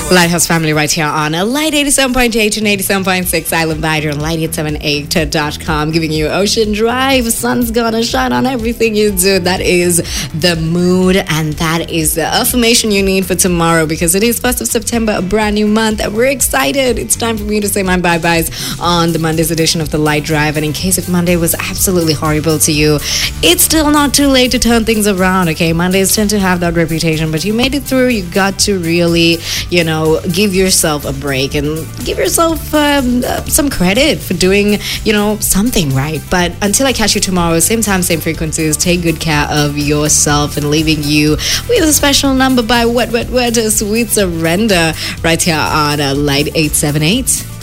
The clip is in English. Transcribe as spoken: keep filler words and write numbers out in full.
Lighthouse Family right here on a Light eighty-seven point eight and eighty-seven point six Island Vider and Light eight seven eight dot com, giving you Ocean Drive. Sun's gonna shine on everything you do. That is the mood, and that is the affirmation you need for tomorrow, because it is first of September, a brand new month, and we're excited. It's time for me to say my bye-byes on the Monday's edition of the Light Drive. And in case if Monday was absolutely horrible to you, it's still not too late to turn things around, okay? Mondays tend to have that reputation, but you made it through. You got to really, you know, give yourself a break and give yourself um, uh, some credit for doing, you know, something right. But until I catch you tomorrow, same time, same frequencies, take good care of yourself, and leaving you with a special number by Wet Wet Wet, a Sweet Surrender right here on uh, Light eight seven eight.